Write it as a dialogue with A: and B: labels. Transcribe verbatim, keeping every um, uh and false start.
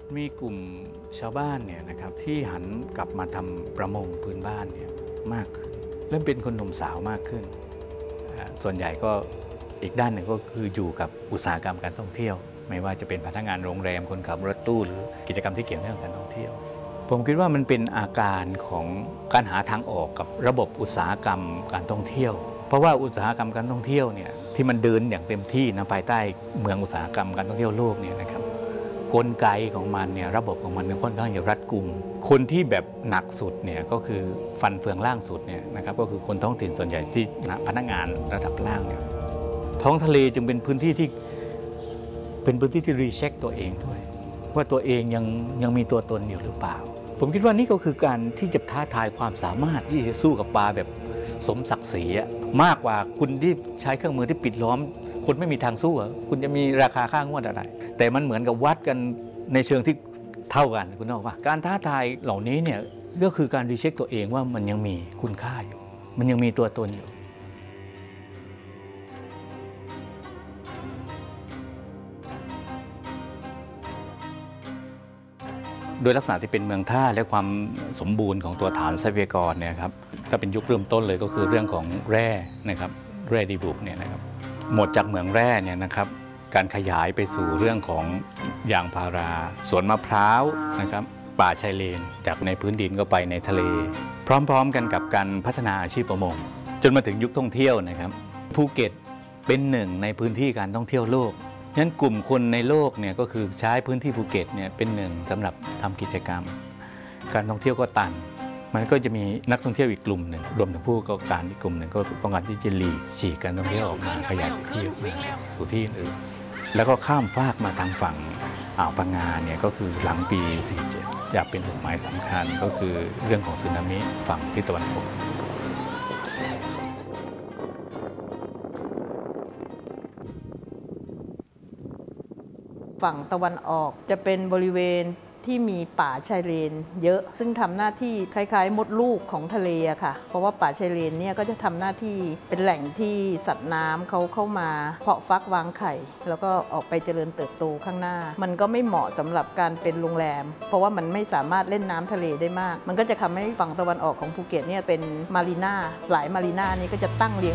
A: มีกลุ่มชาวบ้านเนี่ยนะครับที่หันกลับมาทำประมงพื้นบ้านเนี่ยมากขึ้นเริ่มเป็นคนหนุ่มสาวมากขึ้นส่วนใหญ่ก็อีกด้านหนึ่งก็คืออยู่กับอุตสาหกรรมการท่องเที่ยวไม่ว่าจะเป็นพนักงานโรงแรมคนขับรถตู้หรือกิจกรรมที่เกี่ยวเนื่องกับการท่องเที่ยวผมคิดว่ามันเป็นอาการของการหาทางออกกับระบบอุตสาหกรรมการท่องเที่ยวเพราะว่าอุตสาหกรรมการท่องเที่ยวเนี่ยที่มันเดินอย่างเต็มที่นะภายใต้เมืองอุตสาหกรรมการท่องเที่ยวโลกเนี่ยนะครับกลไกของมันเนี่ยระบบของมันค่อนข้างจะรัดกุมคนที่แบบหนักสุดเนี่ยก็คือฟันเฟืองล่างสุดเนี่ยนะครับก็คือคนท้องถิ่นส่วนใหญ่ที่พนักงานระดับล่างเนี่ยท้องทะเลจึงเป็นพื้นที่ที่เป็นพื้นที่ที่รีเช็คตัวเองด้วยว่าตัวเองยังยังมีตัวตนอยู่หรือเปล่าผมคิดว่านี่ก็คือการที่จะท้าทายความสามารถที่จะสู้กับปลาแบบสมศักดิ์ศรีมากกว่าคุณที่ใช้เครื่องมือที่ปิดล้อมคุณไม่มีทางสู้คุณจะมีราคาค่างวดอะไรแต่มันเหมือนกับวัดกันในเชิงที่เท่ากันคุณนึกออกป่ะการท้าทายเหล่านี้เนี่ยก็คือการรีเช็คตัวเองว่ามันยังมีคุณค่าอยู่มันยังมีตัวตนอยู่โดยลักษณะที่เป็นเมืองท่าและความสมบูรณ์ของตัวฐานทรัพยากรเนี่ยครับถ้าเป็นยุคเริ่มต้นเลยก็คือเรื่องของแร่นะครับแร่ดีบุกเนี่ยนะครับหมดจากเมืองแร่เนี่ยนะครับการขยายไปสู่เรื่องของยางพาราสวนมะพร้าวนะครับป่าชายเลนจากในพื้นดินก็ไปในทะเลพร้อมๆกันกับการพัฒนาอาชีพประมงจนมาถึงยุคท่องเที่ยวนะครับภูเก็ตเป็นหนึ่งในพื้นที่การท่องเที่ยวโลกฉะนั้นกลุ่มคนในโลกเนี่ยก็คือใช้พื้นที่ภูเก็ตเนี่ยเป็นหนึ่งสำหรับทำกิจกรรมการท่องเที่ยวก็ตันมันก็จะมีนักท่องเที่ยวอีกกลุ่มหนึ่งรวมถึงผู้ประกอบการอีกกลุ่มหนึ่งก็ต้องการที่จะหลีกฉีกการท่องเที่ยวออกมาขยายพื้นที่สู่ที่อื่นแล้วก็ข้ามฟากมาทางฝั่งอ่าวพังงาเนี่ยก็คือหลังปีสี่สิบเจ็ดจะเป็นจุดหมายสำคัญก็คือเรื่องของสึนามิฝั่งทิศตะวันตก
B: ฝั่งตะวันออกจะเป็นบริเวณที่มีป่าชายเลนเยอะซึ่งทำหน้าที่คล้ายๆมดลูกของทะเลอะค่ะเพราะว่าป่าชายเลนเนี่ยก็จะทำหน้าที่เป็นแหล่งที่สัตว์น้ำเขาเข้ามาเพาะฟักวางไข่แล้วก็ออกไปเจริญเติบโตข้างหน้ามันก็ไม่เหมาะสำหรับการเป็นโรงแรมเพราะว่ามันไม่สามารถเล่นน้ำทะเลได้มากมันก็จะทำให้ฝั่งตะวันออกของภูเก็ตเนี่ยเป็นมารีนาหลายมารีนานี้ก็จะตั้งเลี้ยง